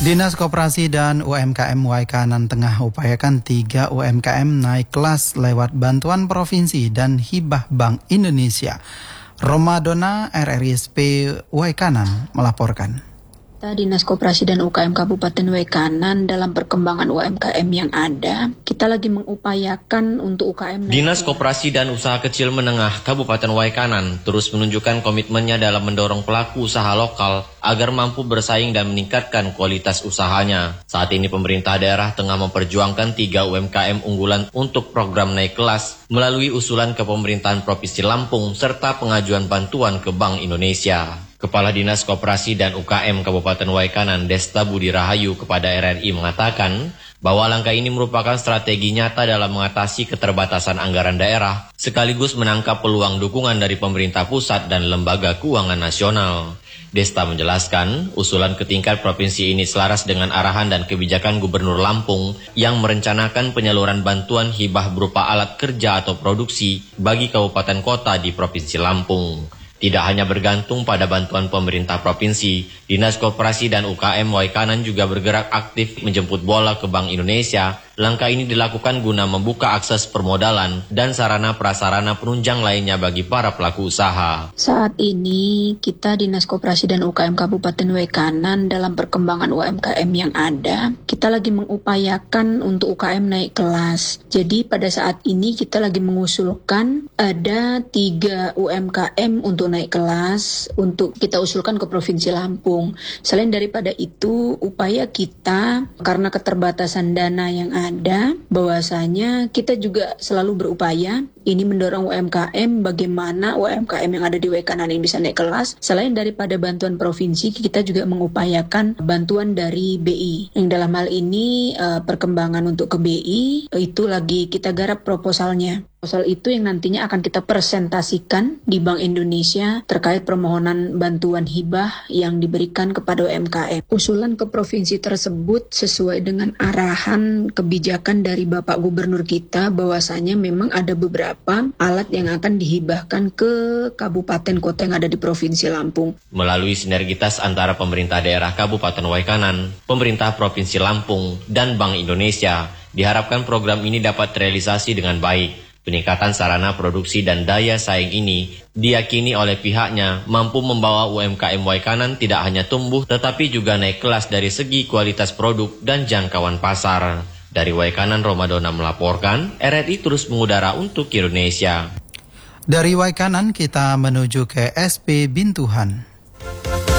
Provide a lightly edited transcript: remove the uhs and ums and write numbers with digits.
Dinas Koperasi dan UMKM Waikanan tengah upayakan 3 UMKM naik kelas lewat bantuan provinsi dan hibah Bank Indonesia. Romadona RRISP Waikanan melaporkan. Dinas Koperasi dan UKM Kabupaten Waikanan dalam perkembangan UMKM yang ada, kita lagi mengupayakan untuk UKM. Dinas Koperasi dan Usaha Kecil Menengah Kabupaten Waikanan terus menunjukkan komitmennya dalam mendorong pelaku usaha lokal agar mampu bersaing dan meningkatkan kualitas usahanya. Saat ini pemerintah daerah tengah memperjuangkan 3 UMKM unggulan untuk program naik kelas melalui usulan ke pemerintahan Provinsi Lampung serta pengajuan bantuan ke Bank Indonesia. Kepala Dinas Koperasi dan UKM Kabupaten Waikanan Desta Budi Rahayu kepada RRI mengatakan bahwa langkah ini merupakan strategi nyata dalam mengatasi keterbatasan anggaran daerah, sekaligus menangkap peluang dukungan dari pemerintah pusat dan lembaga keuangan nasional. Desta menjelaskan, usulan ke tingkat provinsi ini selaras dengan arahan dan kebijakan Gubernur Lampung yang merencanakan penyaluran bantuan hibah berupa alat kerja atau produksi bagi kabupaten kota di Provinsi Lampung. Tidak hanya bergantung pada bantuan pemerintah provinsi, Dinas Koperasi dan UKM Waikanan juga bergerak aktif menjemput bola ke Bank Indonesia. Langkah ini dilakukan guna membuka akses permodalan dan sarana-prasarana penunjang lainnya bagi para pelaku usaha. Saat ini kita Dinas Koperasi dan UKM Kabupaten Waikanan dalam perkembangan UMKM yang ada, kita lagi mengupayakan untuk UKM naik kelas. Jadi pada saat ini kita lagi mengusulkan ada 3 UMKM untuk naik kelas untuk kita usulkan ke Provinsi Lampung. Selain daripada itu, upaya kita karena keterbatasan dana yang ada, bahwasanya kita juga selalu berupaya ini mendorong UMKM, bagaimana UMKM yang ada di Waikanan ini bisa naik kelas. Selain daripada bantuan provinsi, kita juga mengupayakan bantuan dari BI. Yang dalam hal ini perkembangan untuk ke BI itu lagi kita garap proposalnya. Proposal itu yang nantinya akan kita presentasikan di Bank Indonesia terkait permohonan bantuan hibah yang diberikan kepada UMKM. Usulan ke provinsi tersebut sesuai dengan arahan kebijakan dari Bapak Gubernur kita, bahwasanya memang ada beberapa alat yang akan dihibahkan ke kabupaten kota yang ada di Provinsi Lampung. Melalui sinergitas antara pemerintah daerah Kabupaten Waikanan, pemerintah Provinsi Lampung, dan Bank Indonesia, diharapkan program ini dapat terrealisasi dengan baik. Peningkatan sarana produksi dan daya saing ini diyakini oleh pihaknya mampu membawa UMKM Waikanan tidak hanya tumbuh tetapi juga naik kelas dari segi kualitas produk dan jangkauan pasar. Dari Waikanan, Romadona melaporkan, RRI terus mengudara untuk Indonesia. Dari Waikanan kita menuju ke SP Bintuhan.